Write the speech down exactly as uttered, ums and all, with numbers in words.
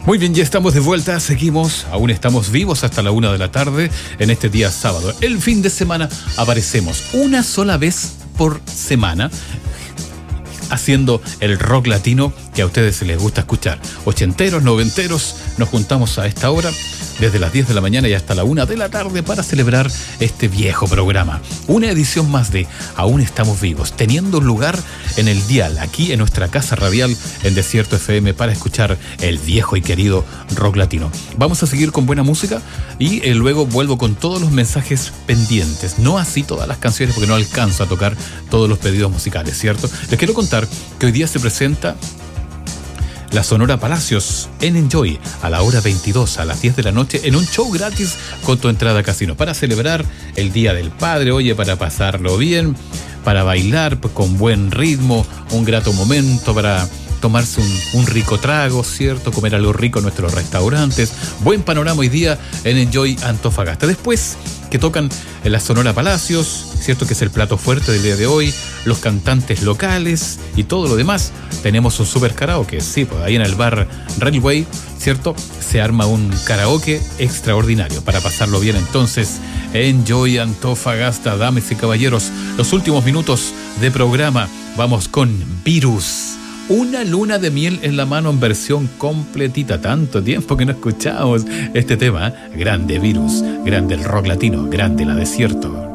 Muy bien, ya estamos de vuelta, seguimos, aún estamos vivos hasta la una de la tarde en este día sábado. El fin de semana aparecemos una sola vez por semana haciendo el rock latino que a ustedes les gusta escuchar. Ochenteros, noventeros, nos juntamos a esta hora desde las diez de la mañana y hasta la una de la tarde para celebrar este viejo programa. Una edición más de Aún estamos vivos, teniendo lugar en el dial, aquí en nuestra casa radial en Desierto F M para escuchar el viejo y querido rock latino. Vamos a seguir con buena música y eh, luego vuelvo con todos los mensajes pendientes. No así todas las canciones porque no alcanzo a tocar todos los pedidos musicales, ¿cierto? Les quiero contar que hoy día se presenta la Sonora Palacios en Enjoy a la hora veintidós, a las diez de la noche, en un show gratis con tu entrada a casino, para celebrar el Día del Padre, oye, para pasarlo bien, para bailar con buen ritmo, un grato momento para tomarse un, un rico trago, ¿cierto? Comer algo rico en nuestros restaurantes. Buen panorama hoy día en Enjoy Antofagasta. Después que tocan en la Sonora Palacios, ¿cierto? Que es el plato fuerte del día de hoy, los cantantes locales y todo lo demás. Tenemos un super karaoke, sí, pues ahí en el bar Railway, ¿cierto? Se arma un karaoke extraordinario para pasarlo bien. Entonces, Enjoy Antofagasta, damas y caballeros, los últimos minutos de programa. Vamos con Virus. Una luna de miel en la mano en versión completita. Tanto tiempo que no escuchamos este tema. Grande Virus, grande el rock latino, grande la Desierto.